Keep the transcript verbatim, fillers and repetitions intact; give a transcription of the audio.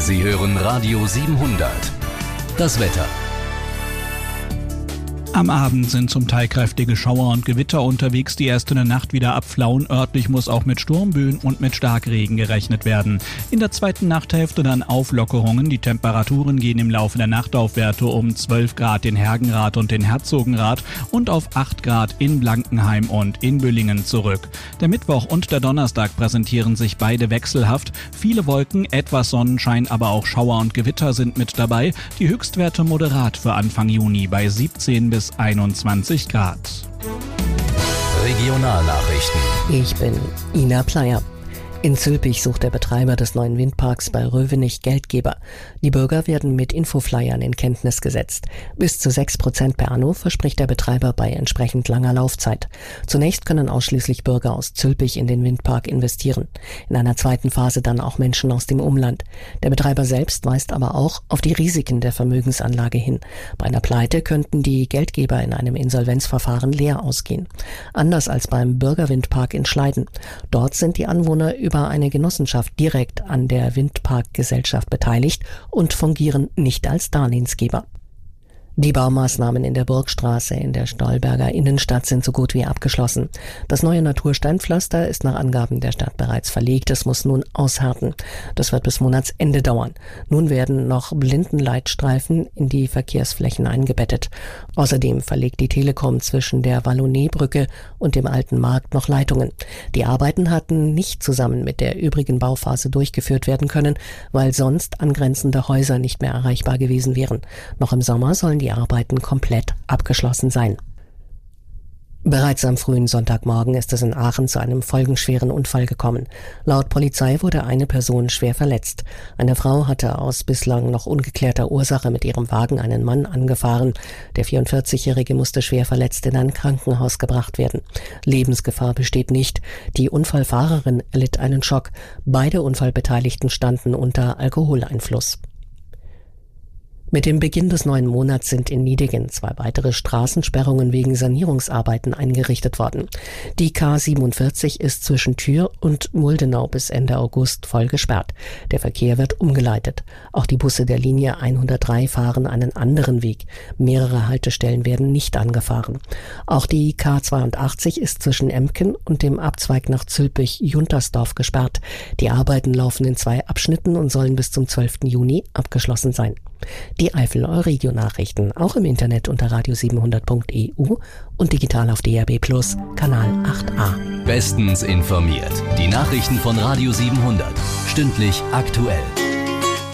Sie hören Radio siebenhundert. Das Wetter. Am Abend sind zum Teil kräftige Schauer und Gewitter unterwegs, die erst in der Nacht wieder abflauen. Örtlich muss auch mit Sturmböen und mit Starkregen gerechnet werden. In der zweiten Nachthälfte dann Auflockerungen. Die Temperaturen gehen im Laufe der Nacht auf Werte um zwölf Grad in Hergenrath und in Herzogenrath und auf acht Grad in Blankenheim und in Büllingen zurück. Der Mittwoch und der Donnerstag präsentieren sich beide wechselhaft. Viele Wolken, etwas Sonnenschein, aber auch Schauer und Gewitter sind mit dabei. Die Höchstwerte moderat für Anfang Juni bei siebzehn bis einundzwanzig Grad. Regionalnachrichten. Ich bin Ina Pleyer. In Zülpich sucht der Betreiber des neuen Windparks bei Röwenich Geldgeber. Die Bürger werden mit Infoflyern in Kenntnis gesetzt. Bis zu sechs Prozent per anno verspricht der Betreiber bei entsprechend langer Laufzeit. Zunächst können ausschließlich Bürger aus Zülpich in den Windpark investieren. In einer zweiten Phase dann auch Menschen aus dem Umland. Der Betreiber selbst weist aber auch auf die Risiken der Vermögensanlage hin. Bei einer Pleite könnten die Geldgeber in einem Insolvenzverfahren leer ausgehen. Anders als beim Bürgerwindpark in Schleiden. Dort sind die Anwohner über über eine Genossenschaft direkt an der Windparkgesellschaft beteiligt und fungieren nicht als Darlehensgeber. Die Baumaßnahmen in der Burgstraße in der Stolberger Innenstadt sind so gut wie abgeschlossen. Das neue Natursteinpflaster ist nach Angaben der Stadt bereits verlegt. Es muss nun aushärten. Das wird bis Monatsende dauern. Nun werden noch Blindenleitstreifen in die Verkehrsflächen eingebettet. Außerdem verlegt die Telekom zwischen der Wallonee-Brücke und dem Alten Markt noch Leitungen. Die Arbeiten hatten nicht zusammen mit der übrigen Bauphase durchgeführt werden können, weil sonst angrenzende Häuser nicht mehr erreichbar gewesen wären. Noch im Sommer sollen die Arbeiten komplett abgeschlossen sein. Bereits am frühen Sonntagmorgen ist es in Aachen zu einem folgenschweren Unfall gekommen. Laut Polizei wurde eine Person schwer verletzt. Eine Frau hatte aus bislang noch ungeklärter Ursache mit ihrem Wagen einen Mann angefahren. Der vierundvierzigjährige musste schwer verletzt in ein Krankenhaus gebracht werden. Lebensgefahr besteht nicht. Die Unfallfahrerin erlitt einen Schock. Beide Unfallbeteiligten standen unter Alkoholeinfluss. Mit dem Beginn des neuen Monats sind in Nideggen zwei weitere Straßensperrungen wegen Sanierungsarbeiten eingerichtet worden. Die K siebenundvierzig ist zwischen Thür und Muldenau bis Ende August voll gesperrt. Der Verkehr wird umgeleitet. Auch die Busse der Linie hundertdrei fahren einen anderen Weg. Mehrere Haltestellen werden nicht angefahren. Auch die K zweiundachtzig ist zwischen Emken und dem Abzweig nach Zülpich-Juntersdorf gesperrt. Die Arbeiten laufen in zwei Abschnitten und sollen bis zum zwölften Juni abgeschlossen sein. Die Eifel-Euregio-Nachrichten auch im Internet unter radio siebenhundert punkt e u und digital auf D A B plus, Kanal acht a. Bestens informiert. Die Nachrichten von Radio siebenhundert. Stündlich aktuell.